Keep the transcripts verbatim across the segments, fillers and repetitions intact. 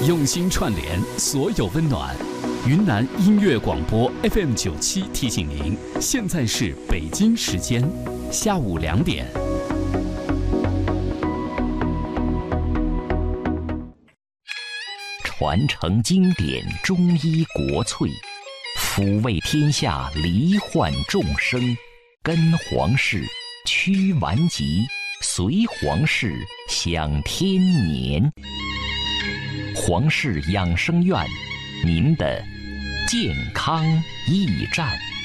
用心串联所有温暖。云南音乐广播 F M 九七提醒您，现在是北京时间下午两点。 传承经典中医国粹，抚慰天下罹患众生，跟皇室驱顽疾，随皇室享天年。皇室养生院，您的健康驿站。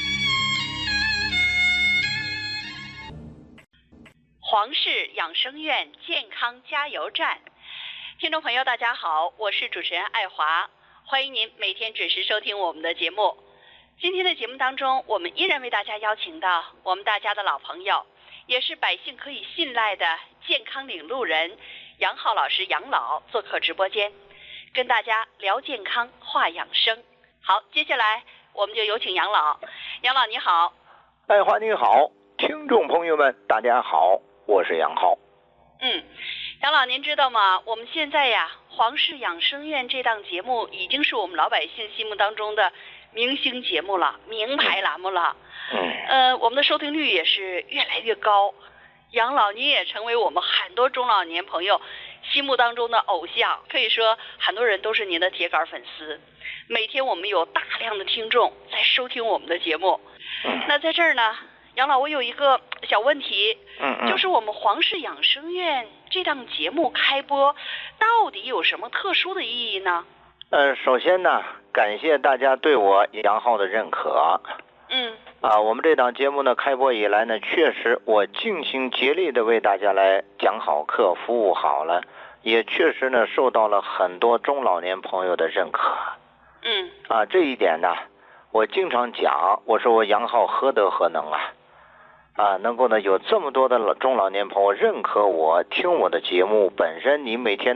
皇室养生院健康加油站，听众朋友大家好，我是主持人爱华，欢迎您每天准时收听我们的节目。今天的节目当中，我们依然为大家邀请到我们大家的老朋友，也是百姓可以信赖的健康领路人杨浩老师杨老做客直播间，跟大家聊健康话养生。好，接下来我们就有请杨老。杨老你好。 爱华你好，听众朋友们大家好，我是杨浩。 嗯，杨老您知道吗？我们现在呀，皇室养生院这档节目已经是我们老百姓心目当中的明星节目了，名牌栏目了。 嗯， 呃，我们的收听率也是越来越高。杨老您也成为我们很多中老年朋友心目当中的偶像，可以说很多人都是您的铁杆粉丝。每天我们有大量的听众在收听我们的节目。 嗯， 那在这儿呢，杨老我有一个小问题， 嗯嗯， 就是我们皇室养生院这档节目开播到底有什么特殊的意义呢？ 呃，首先呢，感谢大家对我杨浩的认可。 嗯， 啊，我们这档节目呢开播以来呢，确实我尽心竭力的为大家来讲好课，服务好了，也确实呢受到了很多中老年朋友的认可。 嗯， 啊，这一点呢，我经常讲，我说我杨浩何德何能啊，啊，能够呢有这么多的老中老年朋友认可我，听我的节目，本身你每天